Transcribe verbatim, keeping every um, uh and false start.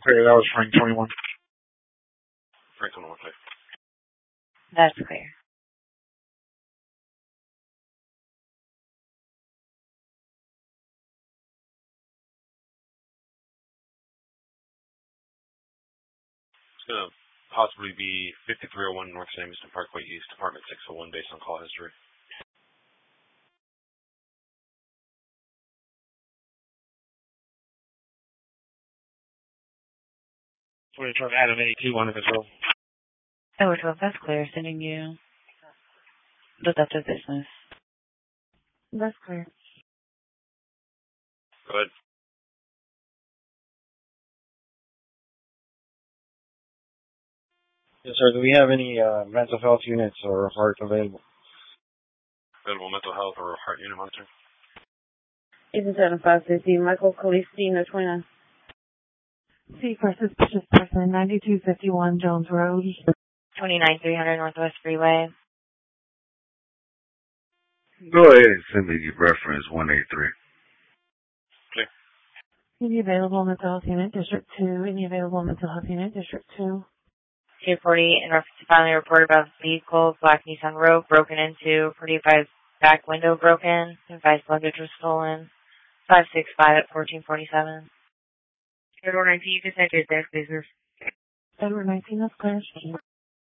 Clear, that was Frank twenty-one. Frank twenty-one, clear. That's clear. It's going to possibly be fifty-three oh one North Samuelson Parkway East, Apartment six oh one, based on call history. twenty twelve Adam eighty-two, under control. Over twelve, that's clear. Sending you the depth of business. That's clear. Go ahead. Yes, sir. Do we have any uh, mental health units or heart available? Available mental health or heart unit monitor? It's a seven five fifty, Michael Calistino, twenty-nine. C for suspicious person, ninety-two fifty-one Jones Road. twenty-nine three hundred Northwest Freeway. Go ahead and send me your reference one eighty-three. Clear. Any available mental health unit, District two. Any available mental health unit, District two. two forty in reference to filing a report about vehicle, black Nissan Rogue, broken into, forty advised back window broken, advised luggage was stolen, five six five at fourteen forty-seven. Edward nineteen, you can send your desk business. Edward nineteen, that's clear.